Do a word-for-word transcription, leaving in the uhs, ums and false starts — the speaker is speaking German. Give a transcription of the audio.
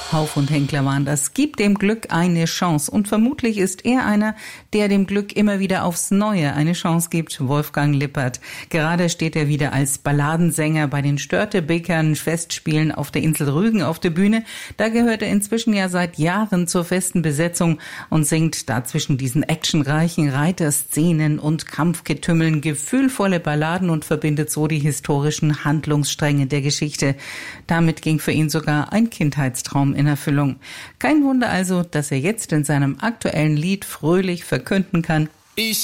Hauf und Henkler waren das. Gib dem Glück eine Chance. Und vermutlich ist er einer, der dem Glück immer wieder aufs Neue eine Chance gibt. Wolfgang Lippert. Gerade steht er wieder als Balladensänger bei den Störtebekern Festspielen auf der Insel Rügen auf der Bühne. Da gehört er inzwischen ja seit Jahren zur festen Besetzung und singt da zwischen diesen actionreichen Reiterszenen und Kampfgetümmeln gefühlvolle Balladen und verbindet so die historischen Handlungsstränge der Geschichte. Damit ging für ihn sogar ein Kindheitstraum in Erfüllung. Kein Wunder also, dass er jetzt in seinem aktuellen Lied fröhlich verkünden kann: Ich